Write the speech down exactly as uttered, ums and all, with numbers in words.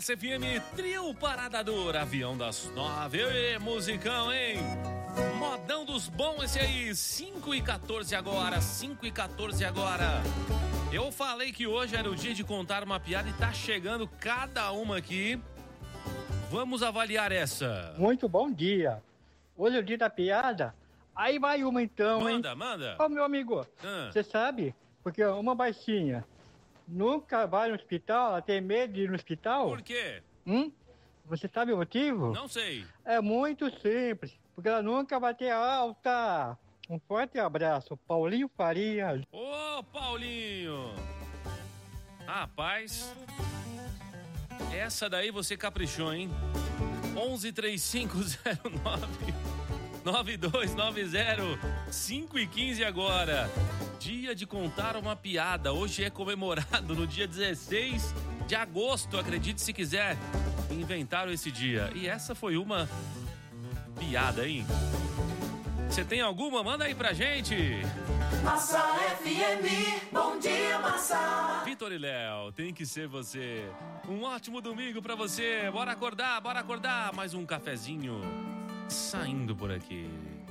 Massa F M, trio Parada Dura, avião das nove. Ê, musicão, hein? Modão dos bons esse aí, cinco e quatorze agora, cinco e quatorze agora. Eu falei que hoje era o dia de contar uma piada e tá chegando cada uma aqui. Vamos avaliar essa. Muito bom dia. Hoje é o dia da piada. Aí vai uma então, manda, hein? Manda, manda. Ô, meu amigo, você ah. sabe? Porque uma baixinha nunca vai no hospital, ela tem medo de ir no hospital. Por quê? Hum? Você sabe o motivo? Não sei. É muito simples, porque ela nunca vai ter alta. Um forte abraço, Paulinho Faria. Ô, Paulinho! Rapaz, essa daí você caprichou, hein? onze três cinco zero nove nove dois nove zero cinco e quinze agora. Dia de contar uma piada. Hoje é comemorado no dia dezesseis de agosto, acredite se quiser. Inventaram esse dia. E essa foi uma piada, hein? Você tem alguma? Manda aí pra gente. Massa F M, bom dia, Massa. Vitor e Léo, tem que ser você. Um ótimo domingo pra você. Bora acordar, bora acordar. Mais um cafezinho saindo por aqui.